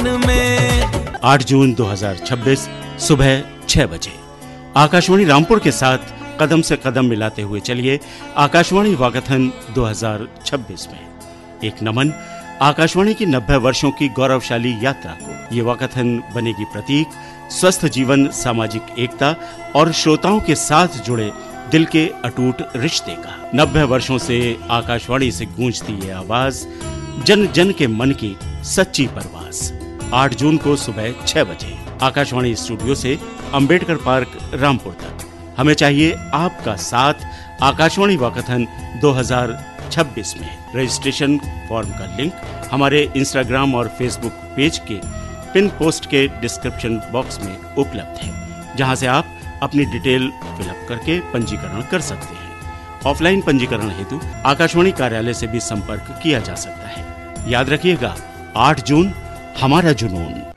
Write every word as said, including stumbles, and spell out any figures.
में। आठ जून दो हज़ार छब्बीस सुबह छह बजे आकाशवाणी रामपुर के साथ कदम से कदम मिलाते हुए चलिए आकाशवाणी वाकाथन दो हज़ार छब्बीस में। एक नमन आकाशवाणी की नब्बे वर्षों की गौरवशाली यात्रा को। ये वाकाथन बनेगी प्रतीक स्वस्थ जीवन, सामाजिक एकता और श्रोताओं के साथ जुड़े दिल के अटूट रिश्ते का। नब्बे वर्षों से आकाशवाणी से गूंजती ये आवाज, जन जन के मन की सच्ची परवास। आठ जून को सुबह छह बजे आकाशवाणी स्टूडियो से अंबेडकर पार्क रामपुर तक हमें चाहिए आपका साथ। आकाशवाणी वाकाथन दो हज़ार छब्बीस में रजिस्ट्रेशन फॉर्म का लिंक हमारे इंस्टाग्राम और फेसबुक पेज के पिन पोस्ट के डिस्क्रिप्शन बॉक्स में उपलब्ध है, जहां से आप अपनी डिटेल फिलअप करके पंजीकरण कर सकते हैं। ऑफलाइन पंजीकरण हेतु आकाशवाणी कार्यालय से भी संपर्क किया जा सकता है। याद रखिएगा, आठ जून हमारा जुनून।